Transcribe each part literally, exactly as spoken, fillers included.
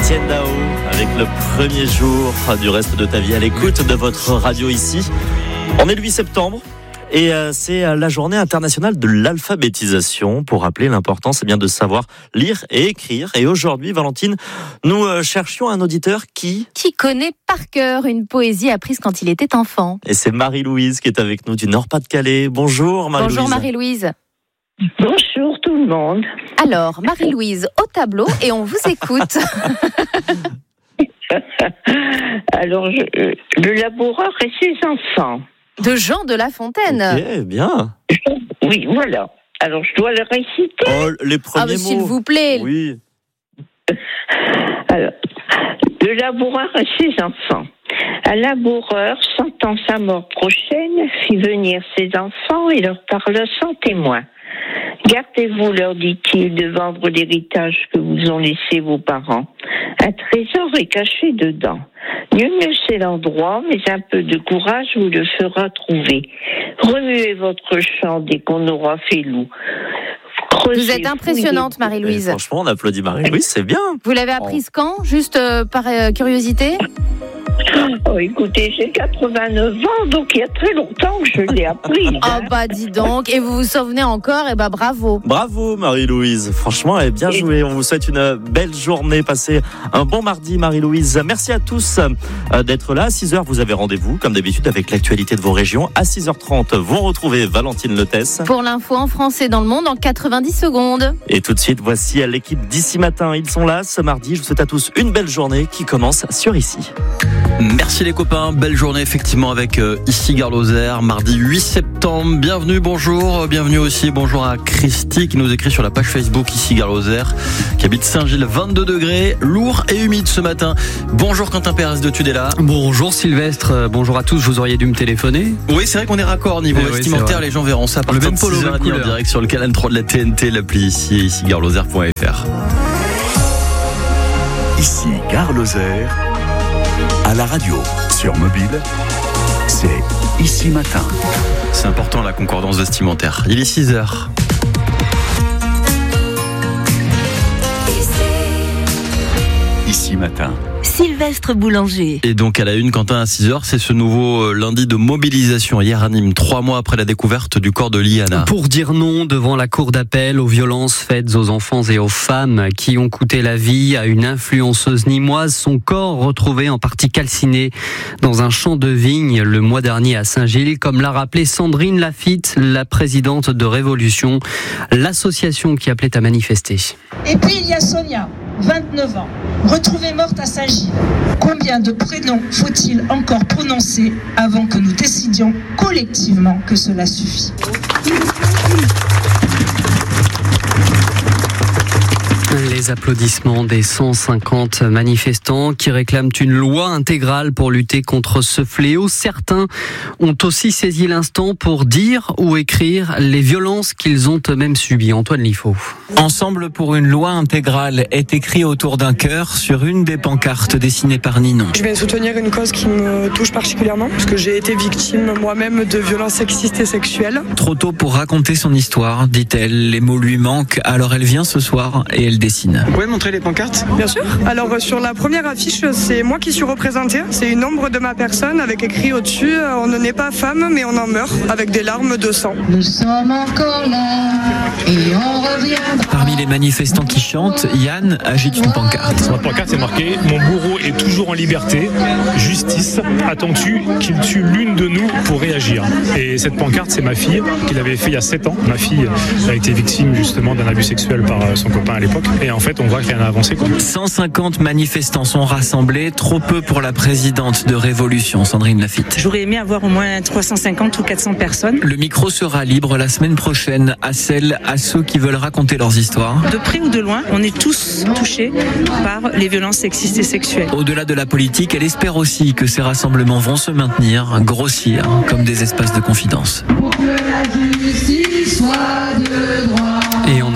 Étienne Dao avec le premier jour du reste de ta vie à l'écoute de votre radio ici. On est le huit septembre et c'est la journée internationale de l'alphabétisation. Pour rappeler l'importance, c'est bien de savoir lire et écrire. Et aujourd'hui, Valentine, nous cherchions un auditeur qui... Qui connaît par cœur une poésie apprise quand il était enfant. Et c'est Marie-Louise qui est avec nous du Nord-Pas-de-Calais. Bonjour Marie-Louise. Bonjour Marie-Louise. Bonjour tout le monde. Alors, Marie-Louise, au tableau et on vous écoute. Alors, je, le laboureur et ses enfants. De Jean de La Fontaine. Ok, bien. Oui, voilà. Alors, je dois le réciter. Oh, les premiers ah, mais mots. S'il vous plaît. Oui. Alors, le laboureur et ses enfants. Un laboureur, sentant sa mort prochaine, fit venir ses enfants et leur parla sans témoin. Gardez-vous, leur dit-il, de vendre l'héritage que vous ont laissé vos parents. Un trésor est caché dedans. Nul ne sait l'endroit, mais un peu de courage vous le fera trouver. Remuez votre champ dès qu'on aura fait loup. Creusez, vous êtes impressionnante, fouillez. Marie-Louise. Et franchement, on applaudit Marie-Louise, c'est bien. Vous l'avez apprise quand ? Juste euh, par euh, curiosité ? Oh, écoutez, j'ai quatre-vingt-neuf ans, donc il y a très longtemps que je l'ai appris. Ah bah dis donc, et vous vous souvenez encore, et bah bravo. Bravo Marie-Louise, franchement, elle est bien jouée. On vous souhaite une belle journée, passez un bon mardi Marie-Louise. Merci à tous d'être là. À six heures, vous avez rendez-vous, comme d'habitude, avec l'actualité de vos régions. À six heures trente, vous retrouvez Valentine Letesse. Pour l'info en français dans le monde en quatre-vingt-dix secondes. Et tout de suite, voici l'équipe d'ici matin. Ils sont là ce mardi. Je vous souhaite à tous une belle journée qui commence sur Ici. Merci les copains, belle journée effectivement avec euh, Ici Gare Lozère, mardi huit septembre. Bienvenue, bonjour, bienvenue aussi, bonjour à Christy qui nous écrit sur la page Facebook Ici Gare Lozère, qui habite Saint-Gilles, vingt-deux degrés, lourd et humide ce matin. Bonjour Quentin Pérez de Tudela. Bonjour Sylvestre, bonjour à tous, vous auriez dû me téléphoner. Oui, c'est vrai qu'on est raccord niveau eh vestimentaire, oui, les gens verront ça à partir de six heures trente en direct sur le canal trois de la T N T, l'appli ici et ici gare lozère point f r. Ici Gare Lozère, à la radio, sur mobile, c'est Ici Matin. C'est important la concordance vestimentaire. Il est six heures. Ici Matin. Sylvestre Boulanger. Et donc à la une, Quentin, à six heures, c'est ce nouveau lundi de mobilisation hier à Nîmes, trois mois après la découverte du corps de Liana. Pour dire non devant la cour d'appel aux violences faites aux enfants et aux femmes qui ont coûté la vie à une influenceuse nîmoise, son corps retrouvé en partie calciné dans un champ de vigne le mois dernier à Saint-Gilles, comme l'a rappelé Sandrine Lafitte, la présidente de Révolution, l'association qui appelait à manifester. Et puis il y a Sonia, vingt-neuf ans, retrouvée morte à Saint-Gilles. Combien de prénoms faut-il encore prononcer avant que nous décidions collectivement que cela suffit ? Les applaudissements des cent cinquante manifestants qui réclament une loi intégrale pour lutter contre ce fléau. Certains ont aussi saisi l'instant pour dire ou écrire les violences qu'ils ont eux-mêmes subies. Antoine Liffaut. Ensemble pour une loi intégrale est écrit autour d'un cœur sur une des pancartes dessinées par Ninon. Je viens soutenir une cause qui me touche particulièrement parce que j'ai été victime moi-même de violences sexistes et sexuelles. Trop tôt pour raconter son histoire, dit-elle. Les mots lui manquent, alors elle vient ce soir et elle dessine. Vous pouvez montrer les pancartes ? Bien sûr. Alors sur la première affiche, c'est moi qui suis représentée. C'est une ombre de ma personne avec écrit au-dessus « On ne naît pas femme, mais on en meurt » avec des larmes de sang. Nous sommes encore là et on reviendra. Parmi les manifestants qui chantent, Yann agite une pancarte. Sur ma pancarte, c'est marqué « Mon bourreau est toujours en liberté. Justice, attends-tu qu'il tue l'une de nous pour réagir ?» Et cette pancarte, c'est ma fille qui l'avait fait il y a sept ans. Ma fille a été victime justement d'un abus sexuel par son copain à l'époque. Et en fait, on voit qu'il y en a avancé. Quoi. cent cinquante manifestants sont rassemblés, trop peu pour la présidente de Révolution, Sandrine Lafitte. J'aurais aimé avoir au moins trois cent cinquante ou quatre cents personnes. Le micro sera libre la semaine prochaine à celles, à ceux qui veulent raconter leurs histoires. De près ou de loin, on est tous touchés par les violences sexistes et sexuelles. Au-delà de la politique, elle espère aussi que ces rassemblements vont se maintenir, grossir, comme des espaces de confidence. Et on a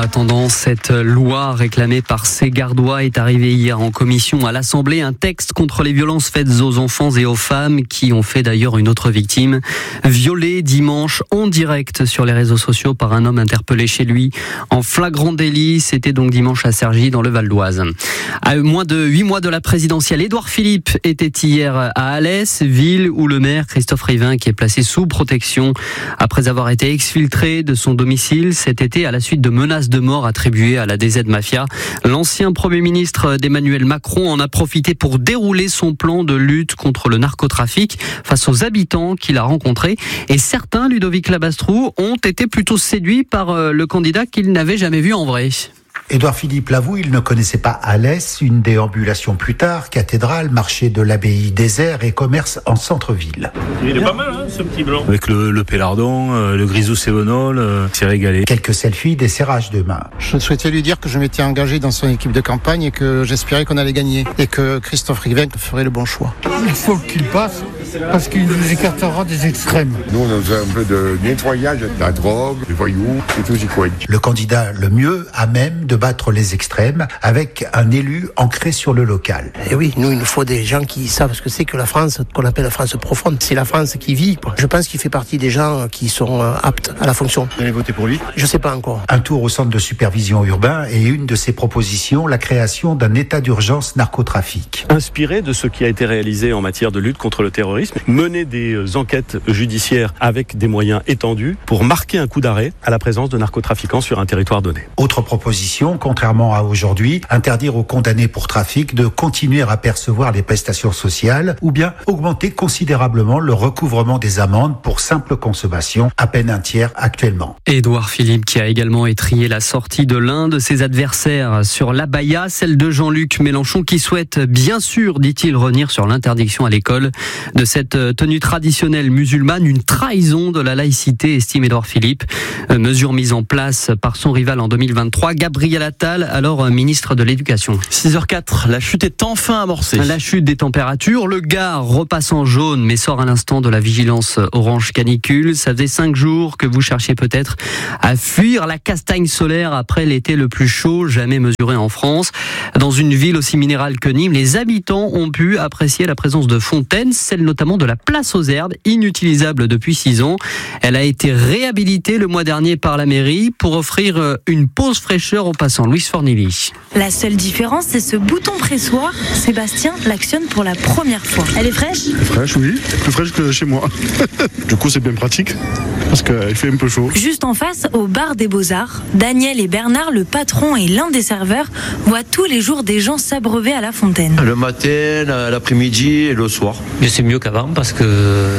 attendant, cette loi réclamée par ces Gardois est arrivée hier en commission à l'Assemblée. Un texte contre les violences faites aux enfants et aux femmes qui ont fait d'ailleurs une autre victime. Violée dimanche en direct sur les réseaux sociaux par un homme interpellé chez lui en flagrant délit. C'était donc dimanche à Cergy dans le Val d'Oise. À moins de huit mois de la présidentielle, Édouard Philippe était hier à Alès, ville où le maire Christophe Rivin, qui est placé sous protection après avoir été exfiltré de son domicile cet été à la suite de menaces de mort attribuées à la D Z Mafia. L'ancien Premier ministre d'Emmanuel Macron en a profité pour dérouler son plan de lutte contre le narcotrafic face aux habitants qu'il a rencontrés. Et certains, Ludovic Labastrou, ont été plutôt séduits par le candidat qu'ils n'avaient jamais vu en vrai. Édouard Philippe l'avoue, il ne connaissait pas Alès, une déambulation plus tard, cathédrale, marché de l'abbaye désert et commerce en centre-ville. Il est pas mal, hein, ce petit blanc. Avec le, le pélardon, euh, le grisou sévenol, euh, c'est régalé. Quelques selfies, des serrages de main. Je souhaitais lui dire que je m'étais engagé dans son équipe de campagne et que j'espérais qu'on allait gagner et que Christophe Rivin ferait le bon choix. Il faut qu'il passe parce qu'il nous écartera des extrêmes. Nous, on a fait un peu de nettoyage de la drogue, des voyous et tout ce qu'on dit. Le candidat le mieux à même de battre les extrêmes avec un élu ancré sur le local. Et oui, nous, il nous faut des gens qui savent ce que c'est que la France, qu'on appelle la France profonde. C'est la France qui vit. Je pense qu'il fait partie des gens qui sont aptes à la fonction. Vous allez voter pour lui ? Je sais pas encore. Un tour au centre de supervision urbain et une de ses propositions, la création d'un état d'urgence narcotrafic. Inspiré de ce qui a été réalisé en matière de lutte contre le terrorisme, mener des enquêtes judiciaires avec des moyens étendus pour marquer un coup d'arrêt à la présence de narcotrafiquants sur un territoire donné. Autre proposition, contrairement à aujourd'hui, interdire aux condamnés pour trafic de continuer à percevoir les prestations sociales ou bien augmenter considérablement le recouvrement des amendes pour simple consommation, à peine un tiers actuellement. Édouard Philippe qui a également étrillé la sortie de l'un de ses adversaires sur l'abaya, celle de Jean-Luc Mélenchon qui souhaite bien sûr, dit-il, revenir sur l'interdiction à l'école de cette tenue traditionnelle musulmane, une trahison de la laïcité, estime Édouard Philippe. Mesure mise en place par son rival en deux mille vingt-trois, Gabriel Attal, alors ministre de l'Éducation. six heures quatre, la chute est enfin amorcée. La chute des températures, le Gard repasse en jaune mais sort à l'instant de la vigilance orange canicule. Ça faisait cinq jours que vous cherchiez peut-être à fuir la castagne solaire après l'été le plus chaud jamais mesuré en France. Dans une ville aussi minérale que Nîmes, les habitants ont pu apprécier la présence de fontaines, celle notamment de la place aux Herbes, inutilisable depuis six ans. Elle a été réhabilitée le mois dernier par la mairie pour offrir une pause fraîcheur aux passants. Louis Fornilli. La seule différence, c'est ce bouton pressoir. Sébastien l'actionne pour la première fois. Elle est fraîche ? Fraîche, oui. Plus fraîche que chez moi. Du coup, c'est bien pratique parce qu'il fait un peu chaud. Juste en face, au bar des Beaux-Arts, Daniel et Bernard, le patron et l'un des serveurs, voient tous les jours des gens s'abreuver à la fontaine. Le matin, l'après-midi et le soir. Mais c'est mieux qu'avant parce qu'on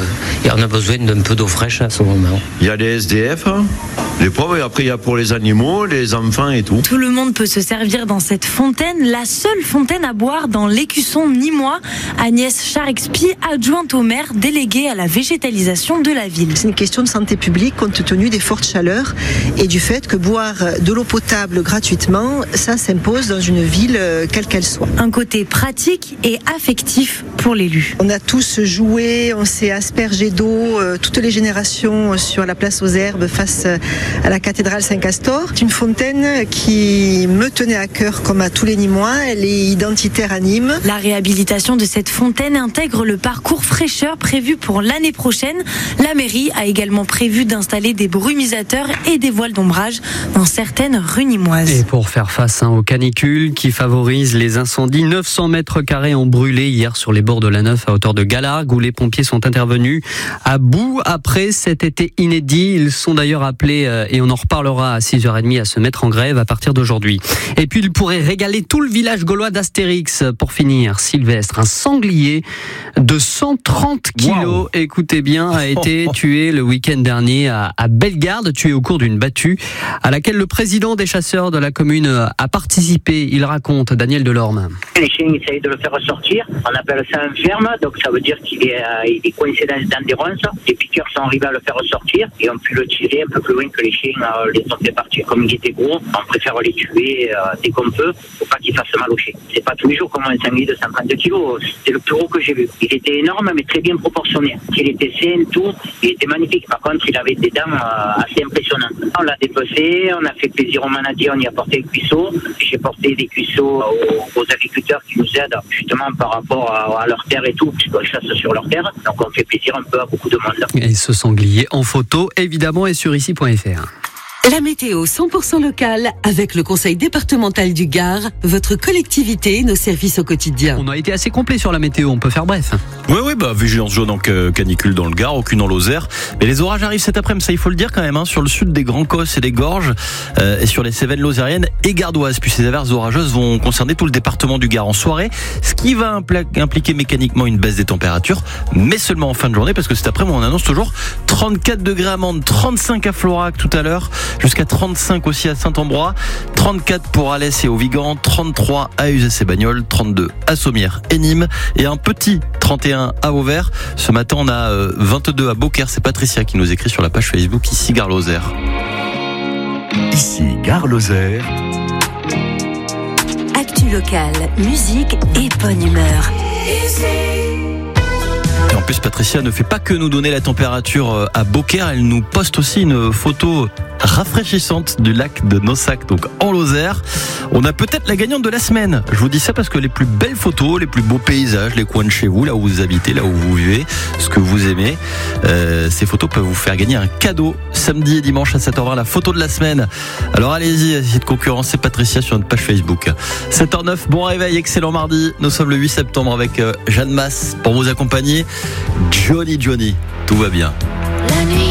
a besoin d'un peu d'eau fraîche à ce moment. Il y a les S D F, les pauvres, et après il y a pour les animaux, les enfants et tout. Tout le monde peut se servir dans cette fontaine, la seule fontaine à boire dans l'écusson nîmois. Agnès Charexpi, adjointe au maire, déléguée à la végétalisation de la ville. C'est une question de santé publique compte tenu des fortes chaleurs et du fait que boire de l'eau potable gratuitement, ça s'impose dans une ville quelle qu'elle soit. Un côté pratique et affectif pour l'élu. On a tous joué, on s'est aspergé d'eau, euh, toutes les générations sur la place aux Herbes face à la cathédrale Saint-Castor. C'est une fontaine qui me tenait à cœur comme à tous les Nîmois. Elle est identitaire à Nîmes. La réhabilitation de cette fontaine intègre le parcours fraîcheur prévu pour l'année prochaine. La mairie a également prévu d'installer des brumisateurs et des voiles d'ombrage dans certaines rues nîmoises. Et pour faire face hein, aux canicules qui favorisent les incendies, neuf cents mètres carrés ont brûlé hier sur les bords de la Neuf à hauteur de Galargues où les pompiers sont intervenus à bout après cet été inédit. Ils sont d'ailleurs appelés, euh, et on en reparlera à six heures trente, à se mettre en grève à partir d'aujourd'hui. Et puis il pourrait régaler tout le village gaulois d'Astérix. Pour finir, Sylvestre, un sanglier de cent trente kilos, wow. Écoutez bien, a été tué le week-end dernier à, à Bellegarde, tué au cours d'une battue à laquelle le président des chasseurs de la commune a participé. Il raconte, Daniel Delorme. Les chiens essayent de le faire sortir, on appelle ça un ferme, donc ça veut dire qu'il est, euh, il est coincé dans, dans des ronces. Les piqueurs sont arrivés à le faire sortir et ont pu le tirer un peu plus loin que que les chiens, euh, les ont fait partir comme ils étaient gros. On préfère les tuer euh, dès qu'on peut pour pas qu'ils fassent mal au chien. C'est pas tous les jours qu'on a un sanglier de cent trente kilos. C'est le plus gros que j'ai vu. Il était énorme, mais très bien proportionné. Il était sain, tout. Il était magnifique. Par contre, il avait des dents euh, assez impressionnantes. On l'a dépecé, on a fait plaisir aux manadiers, on y a porté le cuisseau. J'ai porté des cuisseaux aux, aux agriculteurs qui nous aident justement par rapport à, à leur terre et tout, puisqu'on chasse sur leur terre. Donc on fait plaisir un peu à beaucoup de monde. Et ce sanglier en photo, évidemment, est sur ici point f r. La météo cent pour cent locale avec le conseil départemental du Gard, votre collectivité, nos services au quotidien. On a été assez complet sur la météo, on peut faire bref. Oui, oui, bah, vigilance jaune en canicule dans le Gard, aucune en Lozère. Mais les orages arrivent cet après-midi, ça il faut le dire quand même, hein, sur le sud des Grands Cosses et des Gorges, euh, et sur les Cévennes lozériennes et gardoises. Puis ces averses orageuses vont concerner tout le département du Gard en soirée, ce qui va impl- impliquer mécaniquement une baisse des températures, mais seulement en fin de journée, parce que cet après-midi on annonce toujours trente-quatre degrés à Mende, trente-cinq à Florac tout à l'heure, jusqu'à trente-cinq aussi à Saint-Ambrois, trente-quatre pour Alès et au Vigan, trente-trois à Uzès et Bagnols, trente-deux à Sommières et Nîmes, et un petit trente et un à Vauvert. Ce matin, on a vingt-deux à Beaucaire. C'est Patricia qui nous écrit sur la page Facebook ici Gare Lozère. Ici Gare Lozère. Actu locale, musique et bonne humeur. Et en plus, Patricia ne fait pas que nous donner la température à Beaucaire, elle nous poste aussi une photo rafraîchissante du lac de Nossac, donc en Lozère. On a peut-être la gagnante de la semaine. Je vous dis ça parce que les plus belles photos, les plus beaux paysages, les coins de chez vous, là où vous habitez, là où vous vivez, ce que vous aimez, euh, ces photos peuvent vous faire gagner un cadeau samedi et dimanche à sept heures vingt, la photo de la semaine. Alors allez-y, essayez de concurrencer Patricia sur notre page Facebook. sept heures neuf, bon réveil, excellent mardi. Nous sommes le huit septembre avec Jeanne Masse pour vous accompagner. Johnny Johnny, tout va bien. La nuit.